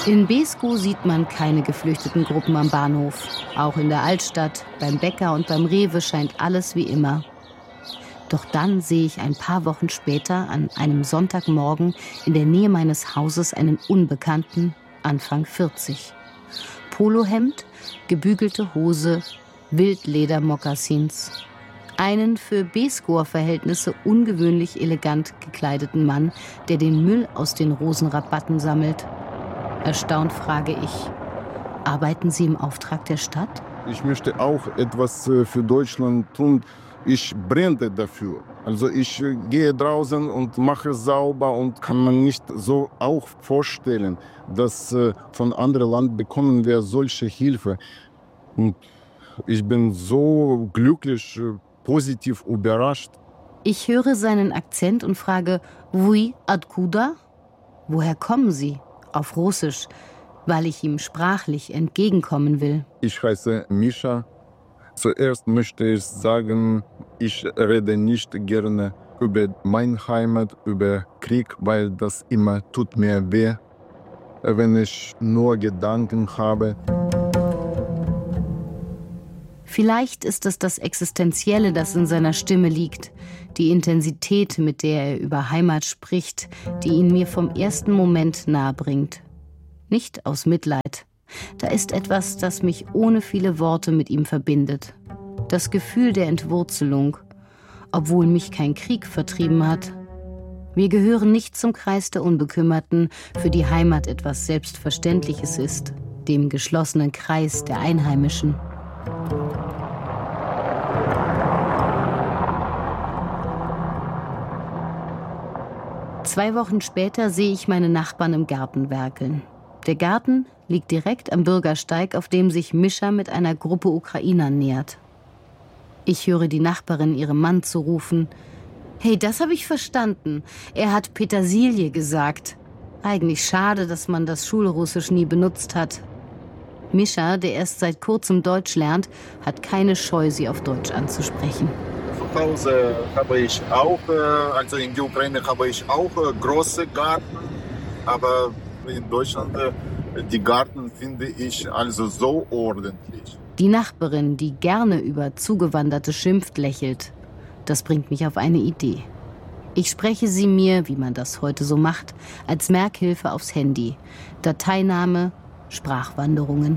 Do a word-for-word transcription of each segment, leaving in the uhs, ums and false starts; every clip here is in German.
In Beeskow sieht man keine geflüchteten Gruppen am Bahnhof. Auch in der Altstadt, beim Bäcker und beim Rewe scheint alles wie immer. Doch dann sehe ich ein paar Wochen später an einem Sonntagmorgen in der Nähe meines Hauses einen Unbekannten, Anfang vierzig. Polohemd, gebügelte Hose, Wildleder-Mokassins. Einen für Beeskower Verhältnisse ungewöhnlich elegant gekleideten Mann, der den Müll aus den Rosenrabatten sammelt. Erstaunt frage ich, arbeiten Sie im Auftrag der Stadt? Ich möchte auch etwas für Deutschland tun. Ich brenne dafür. Also ich gehe draußen und mache es sauber und kann man nicht so auch vorstellen, dass von anderen Ländern bekommen wir solche Hilfe. Und ich bin so glücklich, positiv überrascht. Ich höre seinen Akzent und frage, Vui Adkuda? Woher kommen Sie? Auf Russisch, weil ich ihm sprachlich entgegenkommen will. Ich heiße Mischa. Zuerst möchte ich sagen, ich rede nicht gerne über meine Heimat, über Krieg, weil das immer tut mir weh, wenn ich nur Gedanken habe. Vielleicht ist es das Existenzielle, das in seiner Stimme liegt, die Intensität, mit der er über Heimat spricht, die ihn mir vom ersten Moment nahe bringt. Nicht aus Mitleid. Da ist etwas, das mich ohne viele Worte mit ihm verbindet. Das Gefühl der Entwurzelung, obwohl mich kein Krieg vertrieben hat. Wir gehören nicht zum Kreis der Unbekümmerten, für die Heimat etwas Selbstverständliches ist, dem geschlossenen Kreis der Einheimischen. Zwei Wochen später sehe ich meine Nachbarn im Garten werkeln. Der Garten liegt direkt am Bürgersteig, auf dem sich Mischa mit einer Gruppe Ukrainer nähert. Ich höre die Nachbarin ihrem Mann zurufen: Hey, das habe ich verstanden. Er hat Petersilie gesagt. Eigentlich schade, dass man das Schulrussisch nie benutzt hat. Mischa, der erst seit kurzem Deutsch lernt, hat keine Scheu, sie auf Deutsch anzusprechen. Zu Hause habe ich auch, also in der Ukraine habe ich auch große Garten, aber in Deutschland, die Garten finde ich also so ordentlich. Die Nachbarin, die gerne über Zugewanderte schimpft, lächelt. Das bringt mich auf eine Idee. Ich spreche sie mir, wie man das heute so macht, als Merkhilfe aufs Handy. Dateiname, Sprachwanderungen.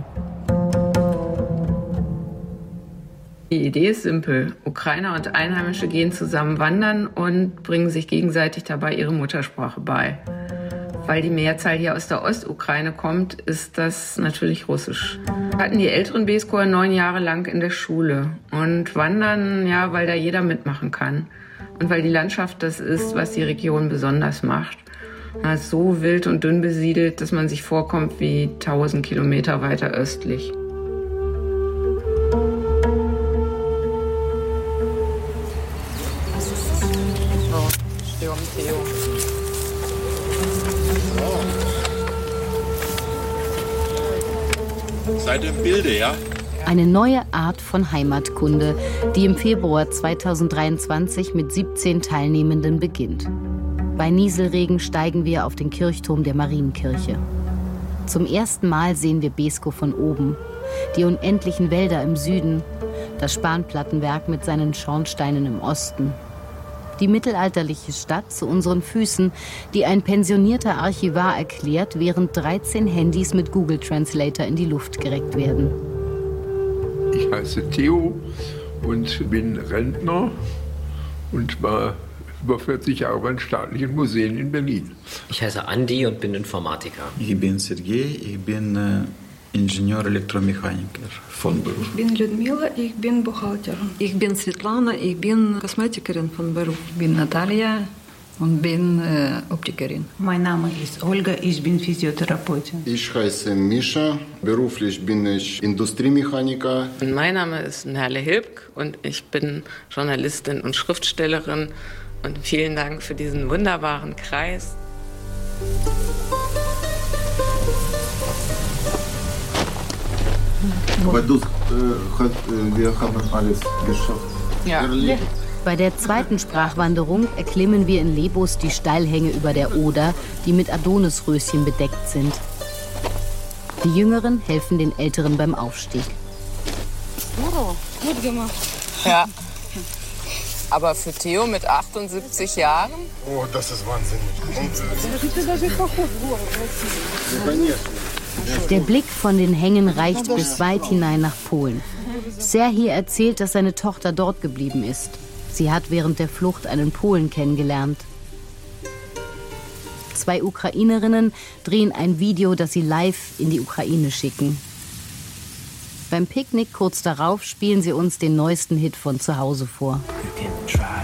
Die Idee ist simpel. Ukrainer und Einheimische gehen zusammen wandern und bringen sich gegenseitig dabei ihre Muttersprache bei. Weil die Mehrzahl hier aus der Ostukraine kommt, ist das natürlich Russisch. Wir hatten die älteren Beeskower neun Jahre lang in der Schule. Und wandern, ja, weil da jeder mitmachen kann. Und weil die Landschaft das ist, was die Region besonders macht. Es ist so wild und dünn besiedelt, dass man sich vorkommt wie tausend Kilometer weiter östlich. Seid im Bilde, ja? Eine neue Art von Heimatkunde, die im Februar zweitausenddreiundzwanzig mit siebzehn Teilnehmenden beginnt. Bei Nieselregen steigen wir auf den Kirchturm der Marienkirche. Zum ersten Mal sehen wir Beeskow von oben. Die unendlichen Wälder im Süden, das Spanplattenwerk mit seinen Schornsteinen im Osten. Die mittelalterliche Stadt zu unseren Füßen, die ein pensionierter Archivar erklärt, während dreizehn Handys mit Google Translator in die Luft gereckt werden. Ich heiße Theo und bin Rentner und war über vierzig Jahre bei den staatlichen Museen in Berlin. Ich heiße Andi und bin Informatiker. Ich bin Sergej, ich bin äh, Ingenieur-Elektromechaniker von Beruf. Ich bin Людмила, ich bin Buchhalterin. Ich bin Svetlana, ich bin Kosmetikerin von Beruf. Ich bin Natalia und bin äh, Optikerin. Mein Name ist Olga, ich bin Physiotherapeutin. Ich heiße Mischa, beruflich bin ich Industriemechaniker. Und mein Name ist Merle Hilbk und ich bin Journalistin und Schriftstellerin. Und vielen Dank für diesen wunderbaren Kreis. Aber du, äh, hat, äh, wir haben alles geschafft. Ja. Bei der zweiten Sprachwanderung erklimmen wir in Lebus die Steilhänge über der Oder, die mit Adonisröschen bedeckt sind. Die Jüngeren helfen den Älteren beim Aufstieg. Gut gemacht. Ja. Aber für Theo mit achtundsiebzig Jahren? Oh, das ist wahnsinnig. Der Blick von den Hängen reicht bis weit hinein nach Polen. Serhii erzählt, dass seine Tochter dort geblieben ist. Sie hat während der Flucht einen Polen kennengelernt. Zwei Ukrainerinnen drehen ein Video, das sie live in die Ukraine schicken. Beim Picknick kurz darauf spielen sie uns den neuesten Hit von zu Hause vor. You can try